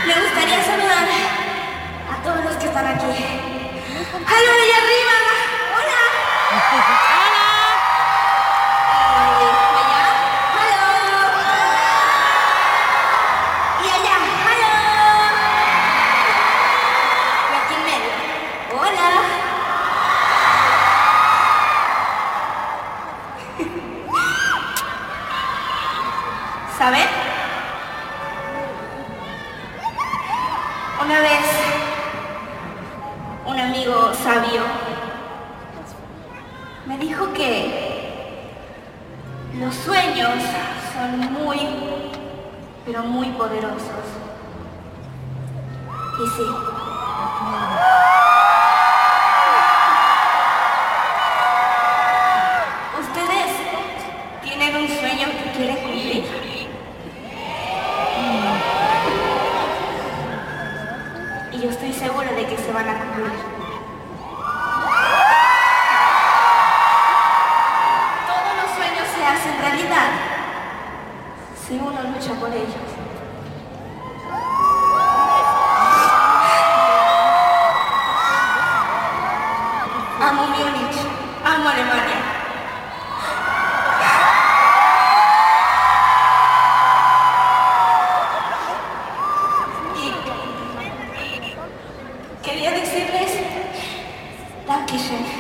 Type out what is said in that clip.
Me gustaría saludar a todos los que están aquí. ¡Halo de allá arriba! ¡Hola! ¡Hola! Allá, ¡halo! Y allá, ¡halo! Y aquí en medio, ¡hola! ¿Saben? Una vez, un amigo sabio me dijo que los sueños son muy, pero muy poderosos. Y sí. ¿Ustedes tienen un sueño que quieren cumplir? Y yo estoy segura de que se van a cumplir. Todos los sueños se hacen realidad si uno lucha por ellos. Amo Múnich, amo Alemania. Y quería decirles Dankeschön.